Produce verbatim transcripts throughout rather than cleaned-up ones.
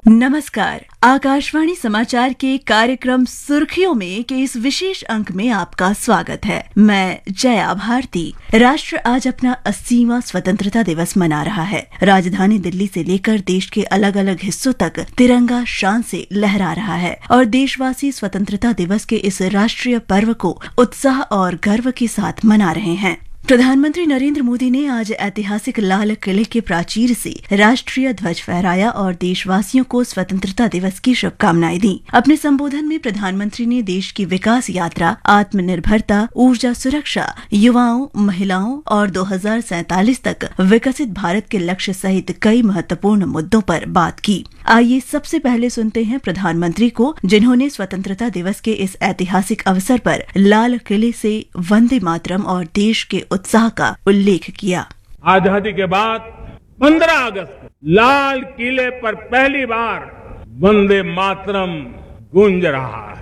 नमस्कार। आकाशवाणी समाचार के कार्यक्रम सुर्खियों में के इस विशेष अंक में आपका स्वागत है। मैं जया भारती। राष्ट्र आज अपना अस्सीवां स्वतंत्रता दिवस मना रहा है। राजधानी दिल्ली से लेकर देश के अलग अलग हिस्सों तक तिरंगा शान से लहरा रहा है और देशवासी स्वतंत्रता दिवस के इस राष्ट्रीय पर्व को उत्साह और गर्व के साथ मना रहे हैं। प्रधानमंत्री नरेंद्र मोदी ने आज ऐतिहासिक लाल किले के प्राचीर से राष्ट्रीय ध्वज फहराया और देशवासियों को स्वतंत्रता दिवस की शुभकामनाएं दी। अपने संबोधन में प्रधानमंत्री ने देश की विकास यात्रा, आत्मनिर्भरता, ऊर्जा सुरक्षा, युवाओं, महिलाओं और दो हज़ार सैंतालीस तक विकसित भारत के लक्ष्य सहित कई महत्वपूर्ण मुद्दों पर बात की। आइए सबसे पहले सुनते हैं प्रधानमंत्री को, जिन्होंने स्वतंत्रता दिवस के इस ऐतिहासिक अवसर पर लाल किले से वंदे मातरम और देश के उत्साह का उल्लेख किया। आजादी के बाद पंद्रह अगस्त को लाल किले पर पहली बार वंदे मातरम गूंज रहा है।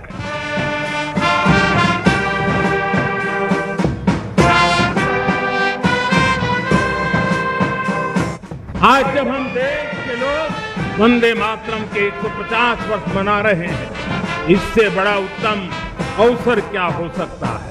आज जब हम देश के लोग वंदे मातरम के एक सौ पचास वर्ष मना रहे हैं, इससे बड़ा उत्तम अवसर क्या हो सकता है।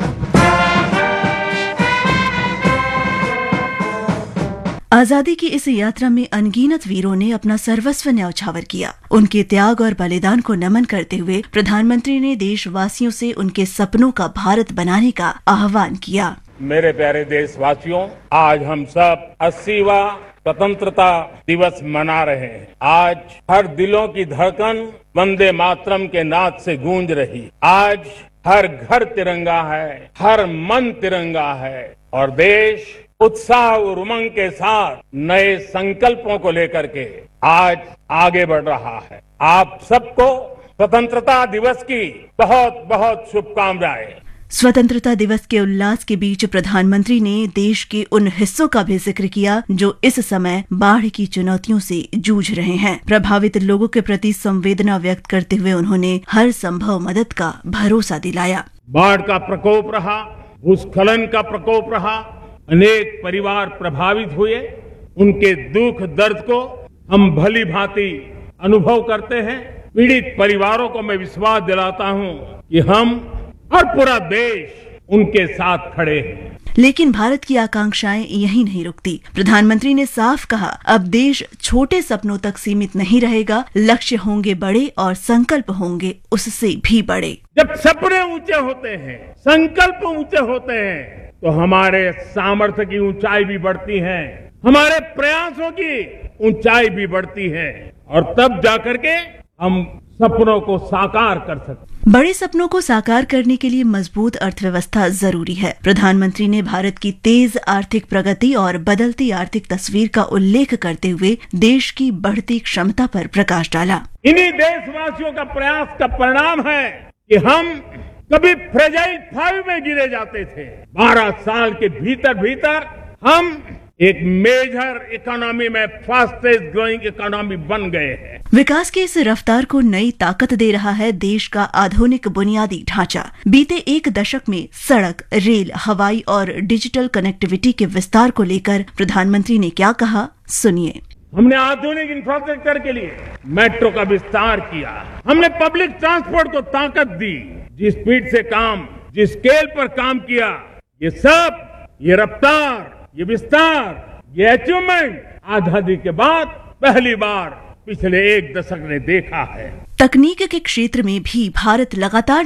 आजादी की इस यात्रा में अनगिनत वीरों ने अपना सर्वस्व न्यौछावर किया। उनके त्याग और बलिदान को नमन करते हुए प्रधानमंत्री ने देशवासियों से उनके सपनों का भारत बनाने का आह्वान किया। मेरे प्यारे देशवासियों, आज हम सब अस्सीवां स्वतंत्रता दिवस मना रहे हैं। आज हर दिलों की धड़कन वंदे मातरम के नाद से गूंज रही। आज हर घर तिरंगा है, हर मन तिरंगा है और देश उत्साह और उमंग के साथ नए संकल्पों को लेकर के आज आगे बढ़ रहा है। आप सबको स्वतंत्रता दिवस की बहुत बहुत शुभकामनाएं। स्वतंत्रता दिवस के उल्लास के बीच प्रधानमंत्री ने देश के उन हिस्सों का भी जिक्र किया जो इस समय बाढ़ की चुनौतियों से जूझ रहे हैं। प्रभावित लोगों के प्रति संवेदना व्यक्त करते हुए उन्होंने हर संभव मदद का भरोसा दिलाया। बाढ़ का प्रकोप रहा, भूस्खलन का प्रकोप रहा, अनेक परिवार प्रभावित हुए। उनके दुख दर्द को हम भली भांति अनुभव करते हैं। पीड़ित परिवारों को मैं विश्वास दिलाता हूं कि हम और पूरा देश उनके साथ खड़े हैं। लेकिन भारत की आकांक्षाएं यहीं नहीं रुकती। प्रधानमंत्री ने साफ कहा, अब देश छोटे सपनों तक सीमित नहीं रहेगा। लक्ष्य होंगे बड़े और संकल्प होंगे उससे भी बड़े। जब सपने ऊंचे होते हैं, संकल्प ऊंचे होते हैं, तो हमारे सामर्थ्य की ऊंचाई भी बढ़ती है, हमारे प्रयासों की ऊंचाई भी बढ़ती है और तब जाकर के हम सपनों को साकार कर सकते। बड़े सपनों को साकार करने के लिए मजबूत अर्थव्यवस्था जरूरी है। प्रधानमंत्री ने भारत की तेज आर्थिक प्रगति और बदलती आर्थिक तस्वीर का उल्लेख करते हुए देश की बढ़ती क्षमता पर प्रकाश डाला। इन्हीं देशवासियों का प्रयास का परिणाम है कि हम कभी फ्रेजाइल फाइव में गिरे जाते थे। बारह साल के भीतर भीतर हम एक मेजर इकोनॉमी में फास्टेस्ट ग्रोइंग इकोनॉमी बन गए हैं। विकास की इस रफ्तार को नई ताकत दे रहा है देश का आधुनिक बुनियादी ढांचा। बीते एक दशक में सड़क, रेल, हवाई और डिजिटल कनेक्टिविटी के विस्तार को लेकर प्रधानमंत्री ने क्या कहा, सुनिए। हमने आधुनिक इंफ्रास्ट्रक्चर के लिए मेट्रो का विस्तार किया। हमने पब्लिक ट्रांसपोर्ट को ताकत दी। जिस स्पीड से काम, जिस स्केल पर काम किया, ये सब, ये रफ्तार, ये विस्तार, ये अचीवमेंट आजादी के बाद पहली बार पिछले एक दशक ने देखा है। तकनीक के क्षेत्र में भी भारत लगातार